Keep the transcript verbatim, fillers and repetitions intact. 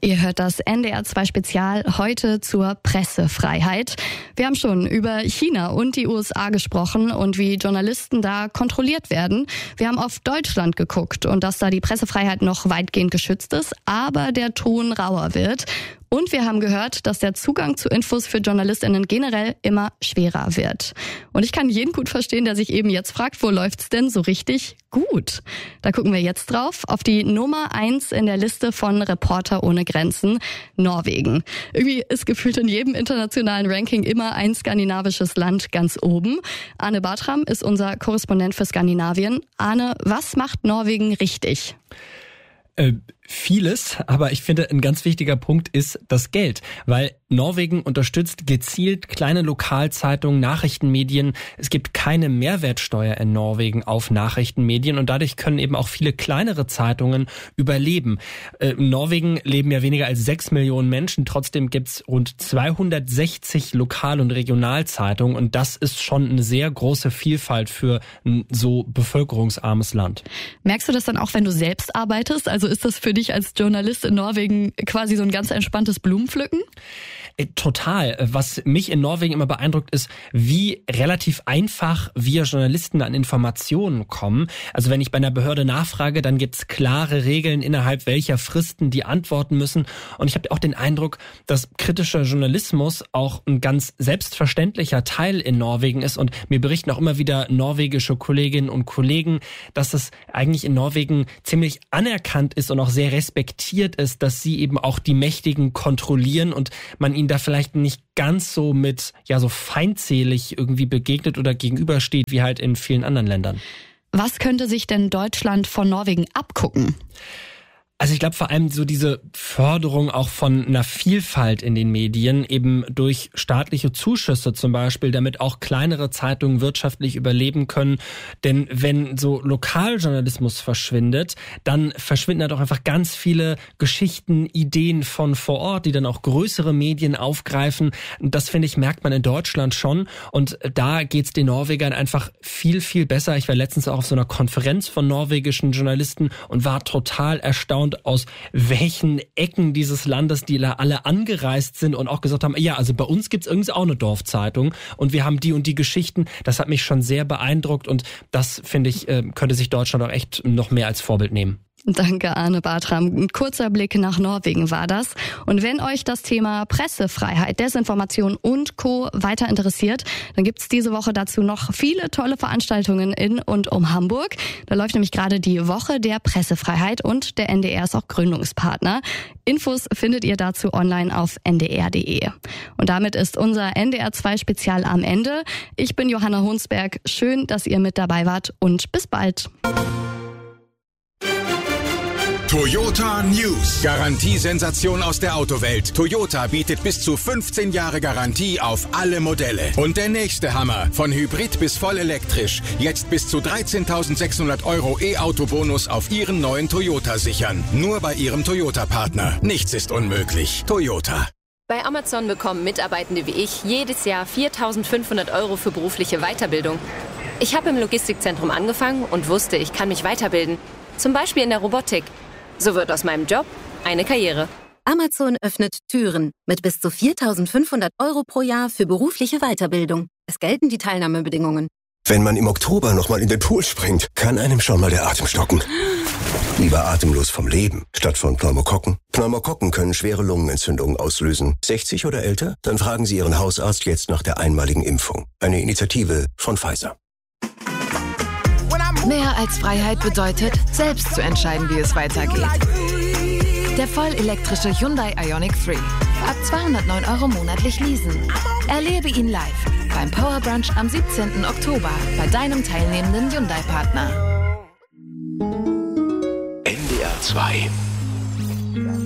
Ihr hört das N D R zwei Spezial heute zur Pressefreiheit. Wir haben schon über China und die U S A gesprochen und wie Journalisten da kontrolliert werden. Wir haben auf Deutschland geguckt und dass da die Pressefreiheit noch weitgehend geschützt ist, aber der Ton rauer wird. Und wir haben gehört, dass der Zugang zu Infos für JournalistInnen generell immer schwerer wird. Und ich kann jeden gut verstehen, der sich eben jetzt fragt, wo läuft's denn so richtig gut? Da gucken wir jetzt drauf, auf die Nummer eins in der Liste von Reporter ohne Grenzen, Norwegen. Irgendwie ist gefühlt in jedem internationalen Ranking immer ein skandinavisches Land ganz oben. Arne Bartram ist unser Korrespondent für Skandinavien. Arne, was macht Norwegen richtig? Äh, vieles, aber ich finde, ein ganz wichtiger Punkt ist das Geld, weil Norwegen unterstützt gezielt kleine Lokalzeitungen, Nachrichtenmedien. Es gibt keine Mehrwertsteuer in Norwegen auf Nachrichtenmedien und dadurch können eben auch viele kleinere Zeitungen überleben. Äh, in Norwegen leben ja weniger als sechs Millionen Menschen, trotzdem gibt's rund zweihundertsechzig Lokal- und Regionalzeitungen und das ist schon eine sehr große Vielfalt für ein so bevölkerungsarmes Land. Merkst du das dann auch, wenn du selbst arbeitest? Also ist das für dich als Journalist in Norwegen quasi so ein ganz entspanntes Blumenpflücken? Total. Was mich in Norwegen immer beeindruckt ist, wie relativ einfach wir Journalisten an Informationen kommen. Also wenn ich bei einer Behörde nachfrage, dann gibt's klare Regeln, innerhalb welcher Fristen die antworten müssen. Und ich habe auch den Eindruck, dass kritischer Journalismus auch ein ganz selbstverständlicher Teil in Norwegen ist. Und mir berichten auch immer wieder norwegische Kolleginnen und Kollegen, dass es eigentlich in Norwegen ziemlich anerkannt ist und auch sehr respektiert ist, dass sie eben auch die Mächtigen kontrollieren und man ihnen da vielleicht nicht ganz so mit, ja, so feindselig irgendwie begegnet oder gegenübersteht wie halt in vielen anderen Ländern. Was könnte sich denn Deutschland von Norwegen abgucken? Also ich glaube vor allem so diese Förderung auch von einer Vielfalt in den Medien, eben durch staatliche Zuschüsse zum Beispiel, damit auch kleinere Zeitungen wirtschaftlich überleben können. Denn wenn so Lokaljournalismus verschwindet, dann verschwinden halt auch einfach ganz viele Geschichten, Ideen von vor Ort, die dann auch größere Medien aufgreifen. Und das, finde ich, merkt man in Deutschland schon. Und da geht's den Norwegern einfach viel, viel besser. Ich war letztens auch auf so einer Konferenz von norwegischen Journalisten und war total erstaunt, aus welchen Ecken dieses Landes die da alle angereist sind und auch gesagt haben, ja, also bei uns gibt's irgendwie auch eine Dorfzeitung und wir haben die und die Geschichten. Das hat mich schon sehr beeindruckt und das, finde ich, könnte sich Deutschland auch echt noch mehr als Vorbild nehmen. Danke, Arne Bartram. Ein kurzer Blick nach Norwegen war das. Und wenn euch das Thema Pressefreiheit, Desinformation und Co. weiter interessiert, dann gibt's diese Woche dazu noch viele tolle Veranstaltungen in und um Hamburg. Da läuft nämlich gerade die Woche der Pressefreiheit und der N D R ist auch Gründungspartner. Infos findet ihr dazu online auf n d r punkt d e. Und damit ist unser N D R zwei Spezial am Ende. Ich bin Johanna Hunsberg. Schön, dass ihr mit dabei wart und bis bald. Toyota News. Garantiesensation aus der Autowelt. Toyota bietet bis zu fünfzehn Jahre Garantie auf alle Modelle. Und der nächste Hammer. Von Hybrid bis voll elektrisch. Jetzt bis zu dreizehntausendsechshundert Euro E-Auto-Bonus auf Ihren neuen Toyota sichern. Nur bei Ihrem Toyota-Partner. Nichts ist unmöglich. Toyota. Bei Amazon bekommen Mitarbeitende wie ich jedes Jahr viertausendfünfhundert Euro für berufliche Weiterbildung. Ich habe im Logistikzentrum angefangen und wusste, ich kann mich weiterbilden. Zum Beispiel in der Robotik. So wird aus meinem Job eine Karriere. Amazon öffnet Türen mit bis zu viertausendfünfhundert Euro pro Jahr für berufliche Weiterbildung. Es gelten die Teilnahmebedingungen. Wenn man im Oktober nochmal in den Pool springt, kann einem schon mal der Atem stocken. Lieber atemlos vom Leben, statt von Pneumokokken. Pneumokokken können schwere Lungenentzündungen auslösen. sechzig oder älter? Dann fragen Sie Ihren Hausarzt jetzt nach der einmaligen Impfung. Eine Initiative von Pfizer. Mehr als Freiheit bedeutet, selbst zu entscheiden, wie es weitergeht. Der vollelektrische Hyundai Ioniq drei. Ab zweihundertneun Euro monatlich leasen. Erlebe ihn live beim Power Brunch am siebzehnten Oktober bei deinem teilnehmenden Hyundai-Partner. N D R zwei